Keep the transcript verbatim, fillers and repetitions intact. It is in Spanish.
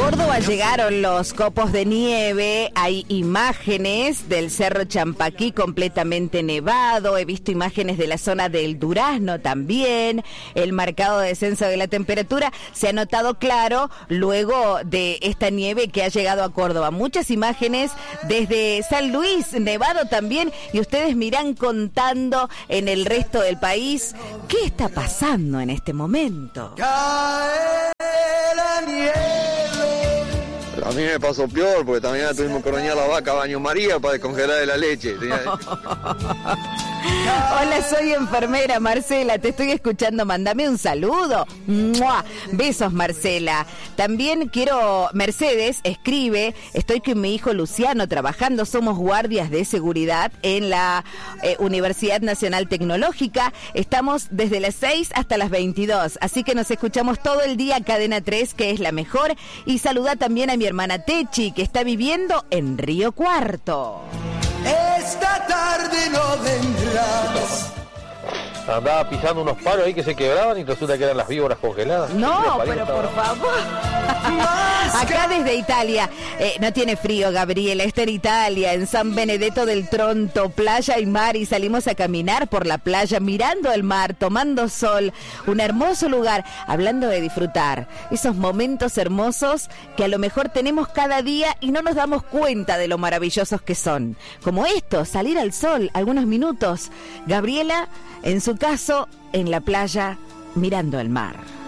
Córdoba llegaron los copos de nieve, hay imágenes del Cerro Champaquí completamente nevado, he visto imágenes de la zona del Durazno también, el marcado descenso de la temperatura se ha notado claro luego de esta nieve que ha llegado a Córdoba. Muchas imágenes desde San Luis, nevado también, y ustedes me irán contando en el resto del país qué está pasando en este momento. Cae la nieve. A mí me pasó peor, porque también tuvimos que ordeñar la vaca a baño María para descongelar la leche. Hola, soy enfermera, Marcela, te estoy escuchando, mándame un saludo. ¡Mua! Besos, Marcela. También quiero, Mercedes escribe, estoy con mi hijo Luciano trabajando, somos guardias de seguridad en la eh, Universidad Nacional Tecnológica, estamos desde las seis hasta las veintidós, así que nos escuchamos todo el día, Cadena tres, que es la mejor, y saluda también a mi hermana Techi, que está viviendo en Río Cuarto. Esta tarde no vendrás. Andaba pisando unos palos ahí que se quebraban y resulta que eran las víboras congeladas. No, pero por favor. Acá desde Italia, eh, no tiene frío, Gabriela, está en Italia, en San Benedetto del Tronto, playa y mar, y salimos a caminar por la playa, mirando el mar, tomando sol, un hermoso lugar, hablando de disfrutar, esos momentos hermosos que a lo mejor tenemos cada día y no nos damos cuenta de lo maravillosos que son, como esto, salir al sol algunos minutos. Gabriela, en su caso, en la playa, mirando el mar.